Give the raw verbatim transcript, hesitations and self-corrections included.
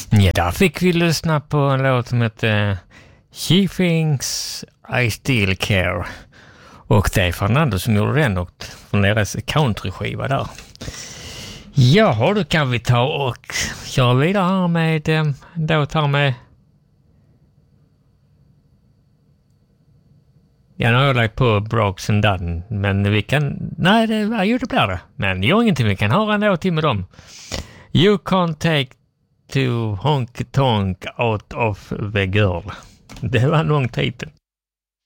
Ja, där fick vi lyssna på en låt som heter She Thinks I Still Care. Och det är Fernando som gjorde den och från deras countryskiva där. Ja, då kan vi ta och köra vidare här med eh, då tar med ja, nu har jag lagt på Brooks and Dunn, men vi kan nej, det var ju det blir det. Men gör ingenting, vi kan höra en låt till med dem. You can't take to honky tonk out of the girl. Det var en lång titel.